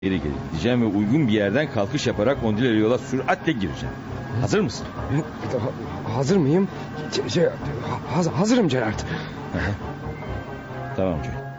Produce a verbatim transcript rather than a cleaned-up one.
geri geri gideceğim ve uygun bir yerden kalkış yaparak Ondileli yola süratle gireceğim. Hazır mısın? Ha- Hazır mıyım? Şey, şey, ha- hazırım Gerard. Tamam Johnny.